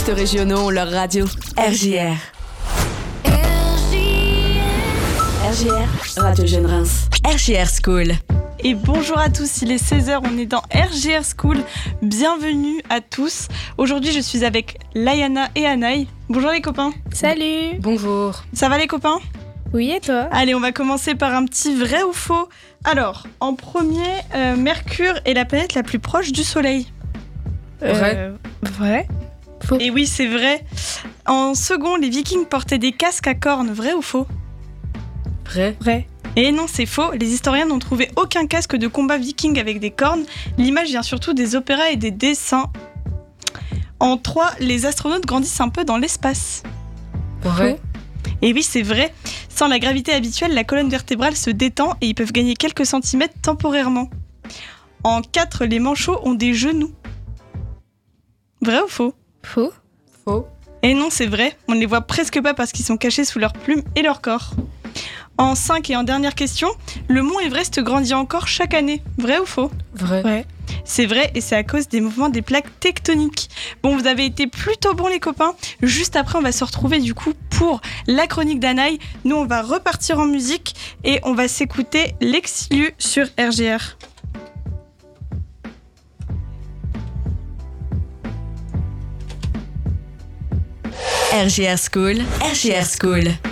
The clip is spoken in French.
Régionaux ont leur radio. RJR. RJR, Radio Jeune Reims. RJR School. Et bonjour à tous, il est 16h, on est dans RJR School. Bienvenue à tous. Aujourd'hui, je suis avec Layana et Anaï. Bonjour les copains. Salut. Bonjour. Ça va les copains ? Oui, et toi ? Allez, on va commencer par un petit vrai ou faux. Alors, en premier, Mercure est la planète la plus proche du Soleil. Vrai. Vrai. Faux. Et oui, c'est vrai. En second, les Vikings portaient des casques à cornes. Vrai ou faux ? Vrai. Vrai. Et non, c'est faux. Les historiens n'ont trouvé aucun casque de combat viking avec des cornes. L'image vient surtout des opéras et des dessins. En 3, les astronautes grandissent un peu dans l'espace. Vrai. Et oui, c'est vrai. Sans la gravité habituelle, la colonne vertébrale se détend et ils peuvent gagner quelques centimètres temporairement. En 4, les manchots ont des genoux. Vrai ou faux ? Faux. Faux. Et non, c'est vrai. On ne les voit presque pas parce qu'ils sont cachés sous leurs plumes et leur corps. En 5 et en dernière question, le mont Everest grandit encore chaque année. Vrai ou faux ? Vrai. Vrai. C'est vrai et c'est à cause des mouvements des plaques tectoniques. Bon, vous avez été plutôt bons les copains. Juste après, on va se retrouver du coup pour la chronique d'Anaï. Nous, on va repartir en musique et on va s'écouter L'Exilu sur RGR. RJR School. RJR School.